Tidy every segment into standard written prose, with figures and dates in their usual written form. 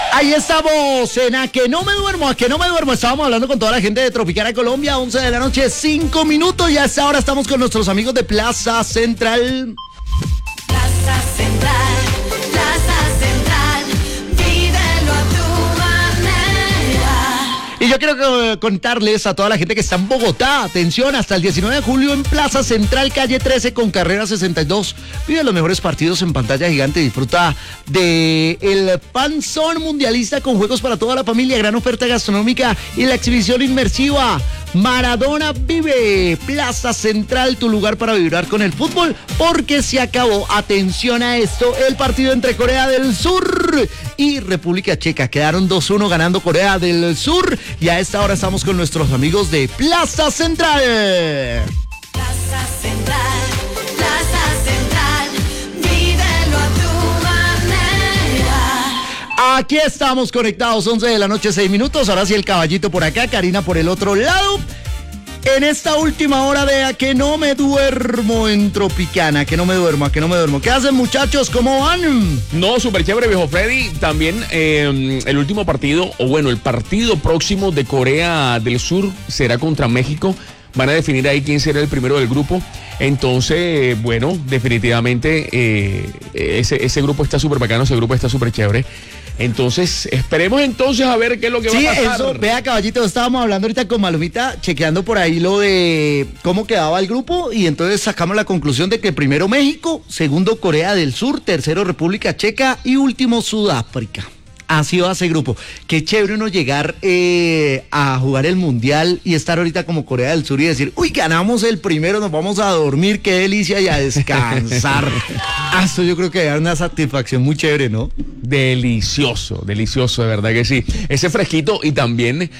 Ahí estamos en A Que No Me Duermo, A Que No Me Duermo. Estábamos hablando con toda la gente de Tropicana Colombia, 11 de la noche, 5 minutos. Y a esta hora estamos con nuestros amigos de Plaza Central. Plaza Central, vívelo a tu manera. Y yo quiero contarles a toda la gente que está en Bogotá, atención, hasta el 19 de julio en Plaza Central, calle 13 con carrera 62. Vive los mejores partidos en pantalla gigante, disfruta de el Panzón Mundialista con juegos para toda la familia, gran oferta gastronómica y la exhibición inmersiva. Maradona vive, Plaza Central, tu lugar para vibrar con el fútbol, porque se acabó, atención a esto, el partido entre Corea del Sur y República Checa. Quedaron 2-1 ganando Corea del Sur y a esta hora estamos con nuestros amigos de Plaza Central. Plaza Central, vívelo a tu manera. Aquí estamos conectados, 11 de la noche, 6 minutos. Ahora sí el caballito por acá, Karina por el otro lado. En esta última hora de A Que No Me Duermo en Tropicana, que no me duermo, A Que No Me Duermo. ¿Qué hacen, muchachos? ¿Cómo van? No, súper chévere, viejo Freddy. También el último partido, o bueno, el partido próximo de Corea del Sur será contra México. Van a definir ahí quién será el primero del grupo. Entonces, bueno, definitivamente ese grupo está súper bacano, ese grupo está súper chévere. Entonces, esperemos entonces a ver qué es lo que va a pasar. Sí, eso, vea, caballito, estábamos hablando ahorita con Malumita, chequeando por ahí lo de cómo quedaba el grupo, y entonces sacamos la conclusión de que primero México, segundo Corea del Sur, tercero República Checa y último Sudáfrica. Así va ese grupo. Qué chévere uno llegar a jugar el Mundial y estar ahorita como Corea del Sur y decir, uy, ganamos el primero, nos vamos a dormir, qué delicia, y a descansar. Eso yo creo que da una satisfacción muy chévere, ¿no? Delicioso, delicioso, de verdad que sí. Ese fresquito y también...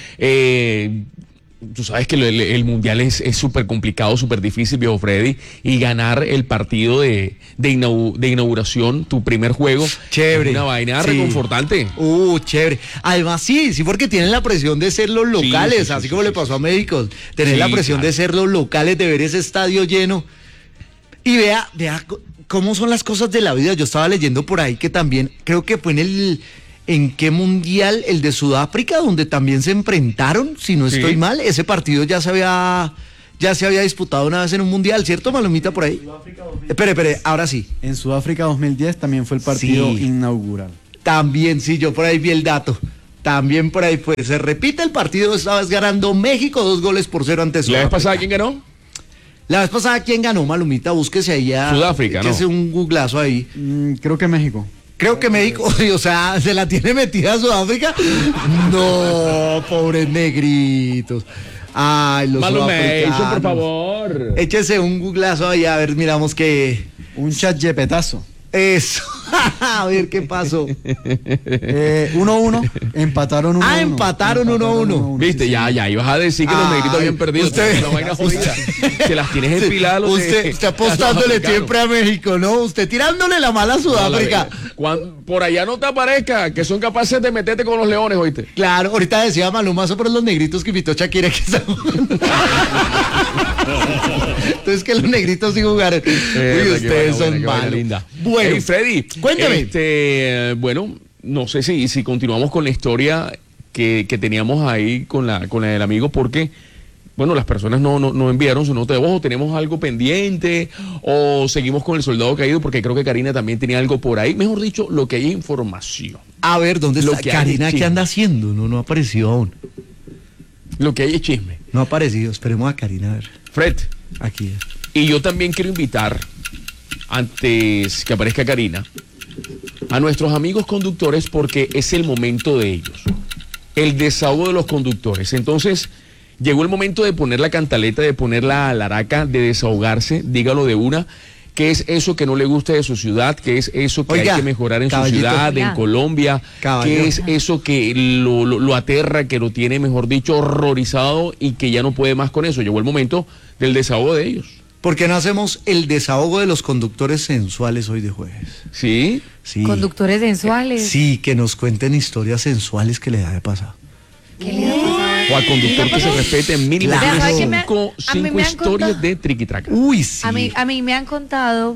tú sabes que el Mundial es súper complicado, súper difícil, viejo Freddy, y ganar el partido de inauguración, tu primer juego, chévere, es una vaina sí, reconfortante. Chévere. Además, sí, porque tienen la presión de ser los locales, sí, así como le pasó a México, tener la presión de ser los locales, de ver ese estadio lleno. Y vea cómo son las cosas de la vida. Yo estaba leyendo por ahí que también, creo que fue ¿en qué mundial? El de Sudáfrica, donde también se enfrentaron, si no estoy mal, ese partido ya se había disputado una vez en un mundial, ¿cierto, Malumita, por ahí? Espere, ahora sí. En Sudáfrica 2010 también fue el partido inaugural. También, sí, yo por ahí vi el dato. También por ahí fue. Se repite el partido, esta vez ganando México 2-0 ante Sudáfrica. ¿La vez pasada quién ganó? La vez pasada, ¿quién ganó, Malumita? Búsquese ahí a... Sudáfrica, ¿no? Un googlazo ahí. Creo que México. Creo que México, o sea, ¿se la tiene metida a Sudáfrica? No, pobres negritos. Ay, los sudafricanos. por favor. Échese un googlazo ahí, a ver, miramos que... Un chat-yepetazo. Eso. A ver qué pasó. 1-1, empataron 1-1. Empataron 1-1. Viste, sí, ya ibas a decir que los negritos habían perdido. Usted, una vaina jodida. Se las tienes empiladas. Usted apostándole siempre a México, ¿no? Usted tirándole la mala a Sudáfrica. Por allá no te aparezca, que son capaces de meterte con los leones, ¿oíste? Claro, ahorita decía Maluma sobre los negritos que invitó Shakira que está jugando. Entonces que los negritos sí jugaron. Uy, ustedes son malos. Bueno, hey, Freddy, cuéntame. Bueno, no sé si continuamos con la historia que teníamos ahí con la del amigo, porque bueno, las personas no enviaron su nota de voz, o tenemos algo pendiente, o seguimos con el soldado caído, porque creo que Karina también tenía algo por ahí. Mejor dicho, lo que hay información. A ver, ¿dónde está Karina? ¿Qué anda haciendo? No ha aparecido aún. Lo que hay es chisme. No ha aparecido, esperemos a Karina a ver. Fred. Aquí es. Y yo también quiero invitar, antes que aparezca Karina, a nuestros amigos conductores, porque es el momento de ellos. El desahogo de los conductores. Entonces, llegó el momento de poner la cantaleta, de poner la laraca, de desahogarse, dígalo de una. ¿Qué es eso que no le gusta de su ciudad? ¿Qué es eso que hay que mejorar en su ciudad, en Colombia? ¿Qué es eso que lo aterra, que lo tiene, mejor dicho, horrorizado y que ya no puede más con eso? Llegó el momento del desahogo de ellos. ¿Por qué no hacemos el desahogo de los conductores sensuales hoy de jueves? ¿Sí? Sí. ¿Conductores sensuales? Sí, que nos cuenten historias sensuales que les haya pasado. ¿Qué le ha pasado? O al conductor que se respete mínimo Claro. cinco historias de triquitraca. Uy, sí. A mí me han contado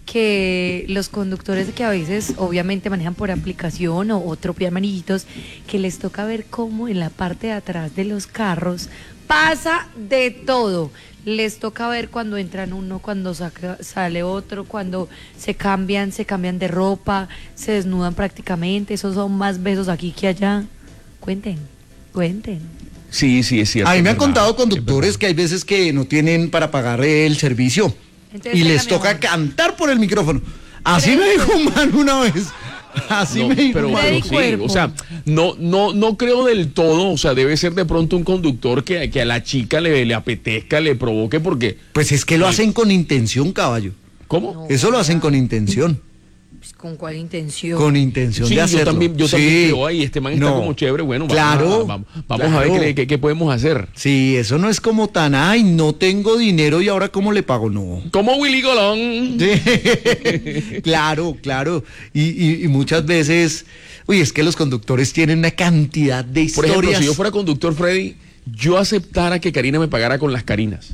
que los conductores que a veces obviamente manejan por aplicación o tropean manillitos, que les toca ver cómo en la parte de atrás de los carros pasa de todo. Les toca ver cuando entran uno, cuando sale otro, cuando se cambian de ropa, se desnudan prácticamente. Esos son más besos aquí que allá. Cuenten. Sí, es cierto. A mí me es han verdad, contado es conductores verdad. que hay veces que no tienen para pagar el servicio Entonces, y les téngame toca uno. cantar por el micrófono. Así me dijo un man una vez. Así No, me dijo pero un man. Freddy sí, Cuerpo. o sea, no creo del todo, o sea, debe ser de pronto un conductor que a la chica le apetezca, le provoque, porque, Pues es que lo hacen con intención, caballo. ¿cómo? No. Eso lo hacen con intención. Pues, ¿con cuál intención? Con intención Sí, de yo hacerlo. también Sí. creo, ay, este man está No. como chévere, bueno, Claro, vamos claro. a ver qué podemos hacer. Sí, eso no es como tan, ay, no tengo dinero y ahora cómo le pago, no. Como Willy Colón. Sí. Claro. Y muchas veces, uy, es que los conductores tienen una cantidad de Por historias. ejemplo, si yo fuera conductor, Freddy, yo aceptara que Karina me pagara con las Carinas.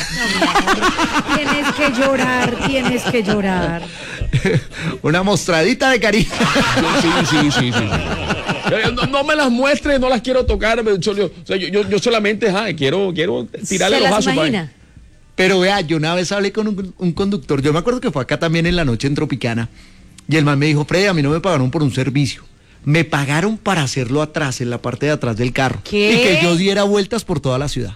Tienes que llorar. Una mostradita de cariño. Sí. No me las muestres, no las quiero tocar. Yo solamente quiero tirarle ¿Se los las vasos. imagina? Pero vea, yo una vez hablé con un conductor, yo me acuerdo que fue acá también en la noche en Tropicana, y el man me dijo, Freddy, a mí no me pagaron por un servicio, me pagaron para hacerlo atrás, en la parte de atrás del carro. ¿Qué? Y que yo diera vueltas por toda la ciudad.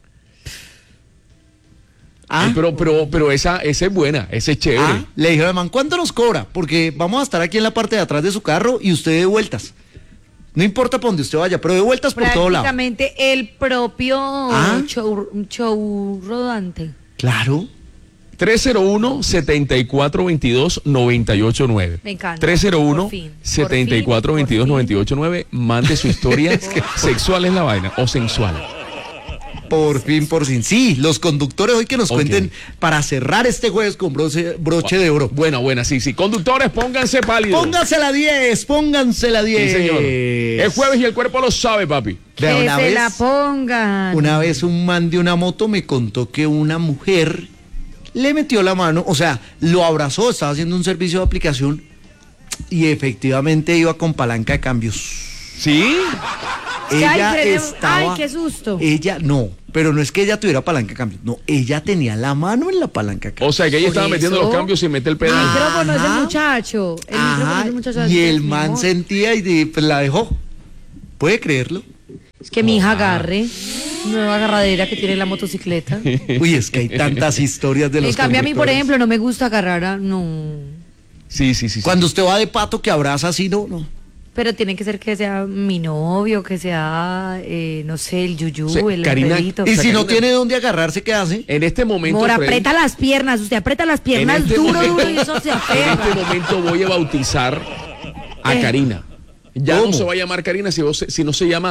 Ah, Pero esa es buena, esa es chévere. ah, le dije al man, ¿cuánto nos cobra? Porque vamos a estar aquí en la parte de atrás de su carro y usted de vueltas. No importa por donde usted vaya, pero de vueltas por todo lado. Prácticamente el propio ¿Ah? show rodante. Claro. 301-7422-989. Me encanta. Por fin, por fin, 301-7422-989. Mande su historia sexual es la vaina o sensual. Por fin. Sí, los conductores hoy que nos Ok. cuenten para cerrar este jueves con broche de oro. Buena, sí. Conductores, pónganse pálidos. Pónganse la 10. Sí, señor. Es jueves y el cuerpo lo sabe, papi. Vea, Que una se vez- la pongan. Una vez un man de una moto me contó que una mujer le metió la mano, o sea, lo abrazó, estaba haciendo un servicio de aplicación y efectivamente iba con palanca de cambios. ¿Sí? Ella Ay, estaba... qué susto. Ella, no, pero no es que ella tuviera palanca de cambios, no, ella tenía la mano en la palanca de O cambios. sea, que ella Por estaba metiendo eso. los cambios sin meter el El pedal. micrófono es Ajá. el muchacho. El micrófono Ajá, es el muchacho. y el mi man amor. sentía y pues, la dejó. ¿Puede creerlo? Es que mi hija agarre. Nueva agarradera que tiene la motocicleta. Uy, es que hay tantas historias de los En cambio, a mí, por conductores. ejemplo, no me gusta agarrar. No. Sí. Cuando usted va de pato que abraza así, no. Pero tiene que ser que sea mi novio, que sea, no sé, el yuyú, O sea, el Karina, perrito. Y O sea, si no Karina- tiene dónde agarrarse, ¿qué hace? En este momento, Amor, Freddy, aprieta las piernas. Usted aprieta las piernas este duro, momento- duro y eso se en aferra. este momento voy a bautizar a Karina. Ya ¿Cómo? no se va a llamar Karina, si no se llama